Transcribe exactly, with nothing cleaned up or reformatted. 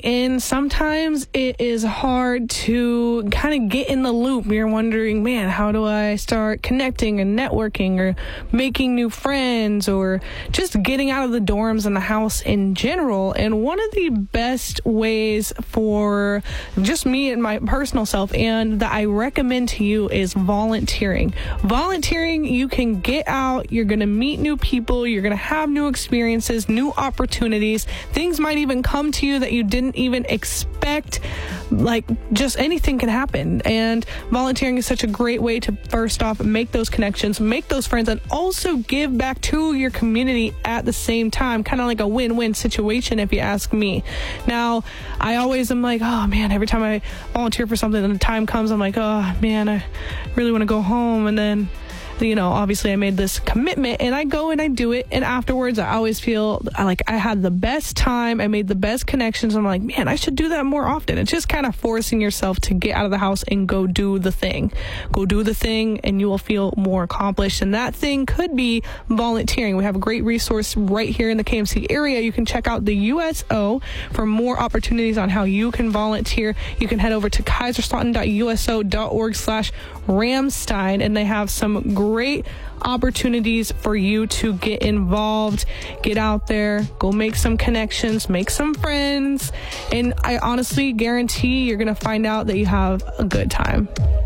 in, sometimes it is hard to kind of get in the loop. You're wondering, man, how do I start connecting and networking or making new friends or just getting out of the dorms and the house in general? And one of the best ways for just me and my personal self, and that I recommend to you, is volunteering. Volunteering, you can get out, you're going to meet new people, you're going to have new experiences, new opportunities. Things might even come to you that you didn't even expect. Like, just anything can happen. And volunteering is such a great way to, first off, make those connections, make those friends, and also give back to your community at the same time. Kind of like a win-win situation, if you ask me. Now, I always am like, oh man, every time I volunteer for something and the time comes, I'm like, oh man, I really want to go home. And then, you know, obviously I made this commitment and I go and I do it. And afterwards, I always feel like I had the best time. I made the best connections. I'm like, man, I should do that more often. It's just kind of forcing yourself to get out of the house and go do the thing. Go do the thing and you will feel more accomplished. And that thing could be volunteering. We have a great resource right here in the K M C area. You can check out the U S O for more opportunities on how you can volunteer. You can head over to kaiserslautern.uso.org slash Ramstein, and they have some great opportunities for you to get involved, get out there, go make some connections, make some friends, and I honestly guarantee you're going to find out that you have a good time.